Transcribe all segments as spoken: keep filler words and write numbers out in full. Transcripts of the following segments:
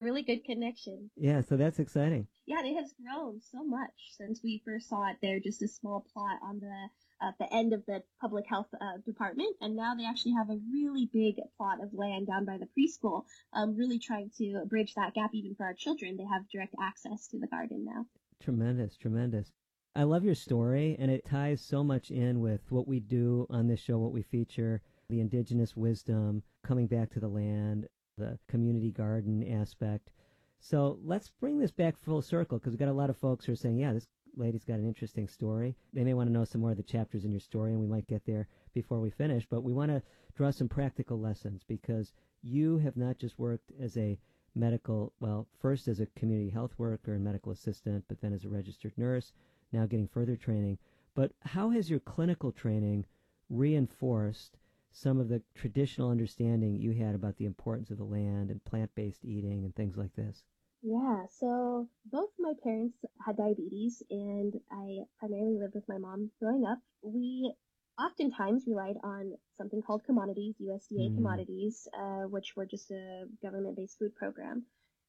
really good connection. Yeah, so that's exciting. Yeah, it has grown so much since we first saw it there, just a small plot on the at the end of the public health uh, department, and now they actually have a really big plot of land down by the preschool, um, really trying to bridge that gap even for our children. They have direct access to the garden now. Tremendous, tremendous. I love your story, and it ties so much in with what we do on this show, what we feature, the indigenous wisdom, coming back to the land, the community garden aspect. So let's bring this back full circle, because we've got a lot of folks who are saying, yeah, this lady's got an interesting story. They may want to know some more of the chapters in your story, and we might get there before we finish, but we want to draw some practical lessons, because you have not just worked as a medical, well, first as a community health worker and medical assistant, but then as a registered nurse, now getting further training. But how has your clinical training reinforced some of the traditional understanding you had about the importance of the land and plant-based eating and things like this? Yeah, so both my parents had diabetes, and I primarily lived with my mom growing up. We oftentimes relied on something called commodities, U S D A mm. commodities, uh, which were just a government-based food program.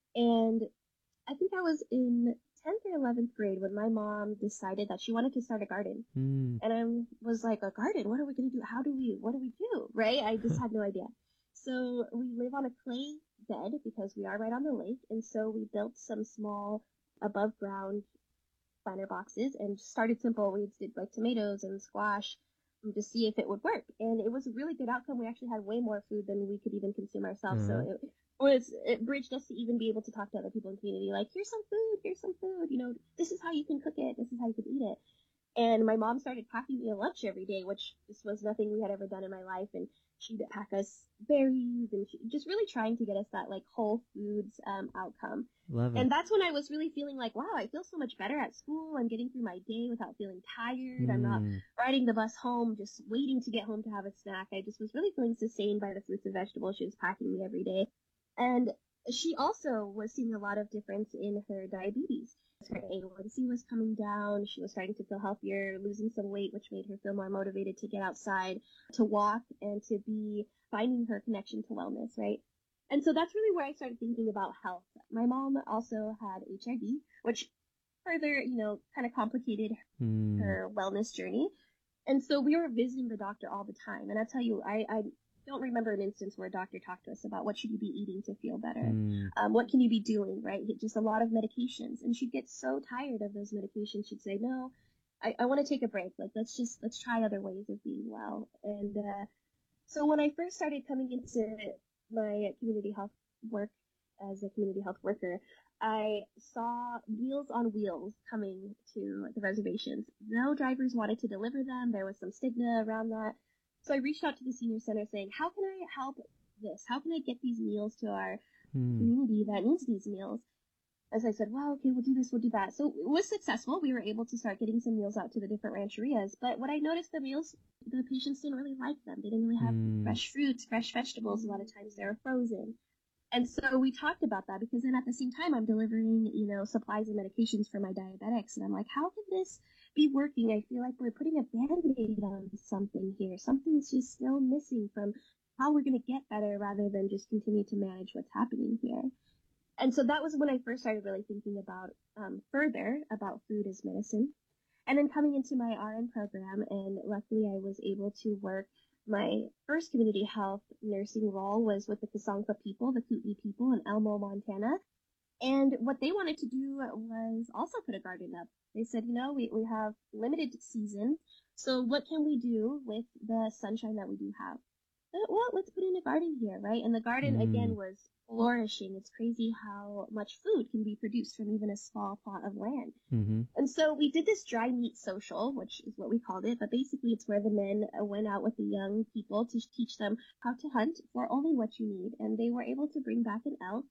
And I think I was in tenth or eleventh grade when my mom decided that she wanted to start a garden. Mm. And I was like, a garden? What are we going to do? How do we, what do we do? Right? I just had no idea. So we live on a clay bed because we are right on the lake. And so we built some small above ground planter boxes and started simple. We did like tomatoes and squash to see if it would work. And it was a really good outcome. We actually had way more food than we could even consume ourselves. Mm-hmm. So it was, it bridged us to even be able to talk to other people in the community. Like, here's some food, here's some food, you know, this is how you can cook it. This is how you can eat it. And my mom started packing me a lunch every day, which just was nothing we had ever done in my life. And she'd pack us berries and she, just really trying to get us that like whole foods um, outcome. Love it. And that's when I was really feeling like, wow, I feel so much better at school. I'm getting through my day without feeling tired. Mm. I'm not riding the bus home, just waiting to get home to have a snack. I just was really feeling sustained by the fruits and vegetables she was packing me every day. And she also was seeing a lot of difference in her diabetes. Her A one C was coming down. She was starting to feel healthier, losing some weight, which made her feel more motivated to get outside, to walk, and to be finding her connection to wellness, right? And so that's really where I started thinking about health. My mom also had H I V, which further, you know, kind of complicated mm. her wellness journey. And so we were visiting the doctor all the time. And I tell you, I, I don't remember an instance where a doctor talked to us about what should you be eating to feel better. Mm. Um, what can you be doing, right? Just a lot of medications. And she'd get so tired of those medications. She'd say, no, I, I want to take a break. Like, let's just, let's try other ways of being well. And, uh, so when I first started coming into my community health work as a community health worker, I saw Meals on Wheels coming to the reservations. No drivers wanted to deliver them. There was some stigma around that. So I reached out to the senior center saying, how can I help this? How can I get these meals to our hmm. community that needs these meals? As I said, well, okay, we'll do this, we'll do that. So it was successful. We were able to start getting some meals out to the different rancherias. But what I noticed, the meals, the patients didn't really like them. They didn't really have hmm. fresh fruits, fresh vegetables. A lot of times they were frozen. And so we talked about that because then at the same time I'm delivering, you know, supplies and medications for my diabetics. And I'm like, how can this be working? I feel like we're putting a Band-Aid on something here. Something's just still missing from how we're going to get better rather than just continue to manage what's happening here. And so that was when I first started really thinking about um, further about food as medicine. And then coming into my R N program, and luckily I was able to work. My first community health nursing role was with the Kasanka people, the Kootenai people in Elmo, Montana. And what they wanted to do was also put a garden up. They said, you know, we, we have limited season, so what can we do with the sunshine that we do have? Well, let's put in a garden here, right? And the garden, mm. again, was flourishing. It's crazy how much food can be produced from even a small plot of land. Mm-hmm. And so we did this dry meat social, which is what we called it, but basically it's where the men went out with the young people to teach them how to hunt for only what you need. And they were able to bring back an elk,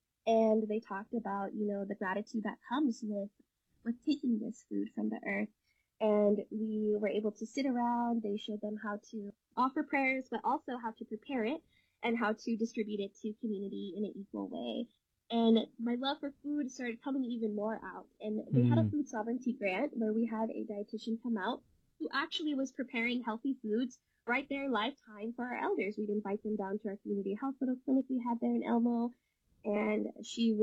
and they talked about, you know, the gratitude that comes with, with taking this food from the earth. And we were able to sit around. They showed them how to offer prayers, but also how to prepare it and how to distribute it to community in an equal way. And my love for food started coming even more out. And they mm. had a food sovereignty grant where we had a dietitian come out who actually was preparing healthy foods right there live time for our elders. We'd invite them down to our community health little clinic we had there in Elmo. And she